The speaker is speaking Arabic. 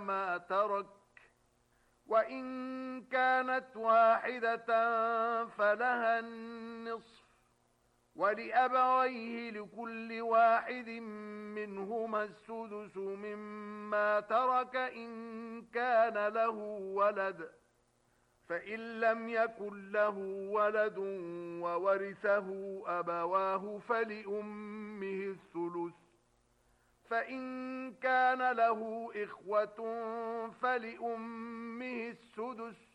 ما ترك، وإن كانت واحدة فلها النصف، ولأبويه لكل واحد منهما السدس مما ترك إن كان له ولد، فإن لم يكن له ولد وورثه أبواه فلأمه الثلث، فإن كان له إخوة فلأمه السدس،